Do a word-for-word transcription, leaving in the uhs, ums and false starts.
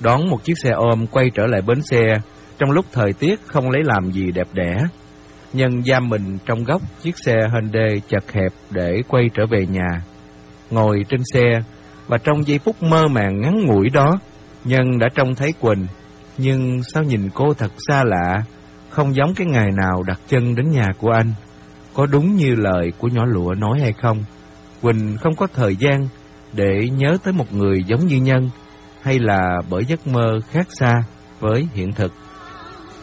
đón một chiếc xe ôm quay trở lại bến xe trong lúc thời tiết không lấy làm gì đẹp đẽ. Nhân giam mình trong góc chiếc xe Hyundai chật hẹp để quay trở về nhà. Ngồi trên xe, và trong giây phút mơ màng ngắn ngủi đó, Nhân đã trông thấy Quỳnh. Nhưng sao nhìn cô thật xa lạ, không giống cái ngày nào đặt chân đến nhà của anh. Có đúng như lời của nhỏ lụa nói hay không? Quỳnh không có thời gian để nhớ tới một người giống như Nhân, hay là bởi giấc mơ khác xa với hiện thực?